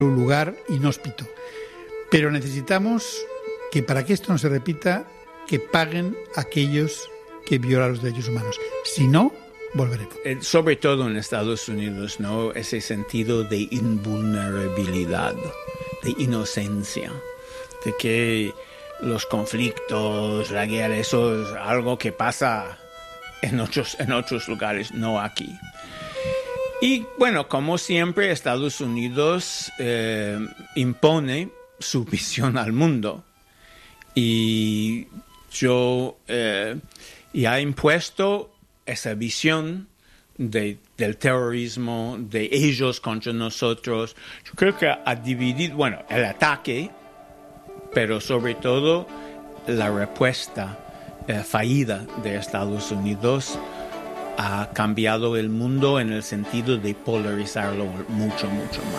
un lugar inhóspito. Pero necesitamos que para que esto no se repita, que paguen aquellos que violan los derechos humanos. Si no, volveremos. Sobre todo en Estados Unidos, ¿no? Ese sentido de invulnerabilidad, de inocencia, de que los conflictos, la guerra, eso es algo que pasa en otros lugares, no aquí. Y bueno, como siempre, Estados Unidos impone su visión al mundo. Y yo ha impuesto esa visión del terrorismo, de ellos contra nosotros. Yo creo que ha dividido, bueno, el ataque, pero sobre todo la respuesta fallida de Estados Unidos ha cambiado el mundo en el sentido de polarizarlo mucho, mucho más.